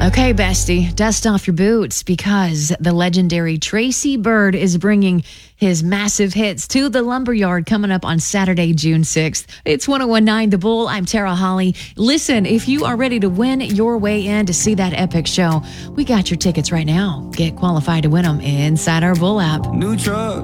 Okay, bestie, dust off your boots because the legendary Tracy Byrd is bringing his massive hits to the Lumberyard coming up on Saturday, June 6th. It's 101.9 The Bull. I'm Tara Holly. Listen, if you are ready to win your way in to see that epic show, we got your tickets right now. Get qualified to win them inside our Bull app. New truck.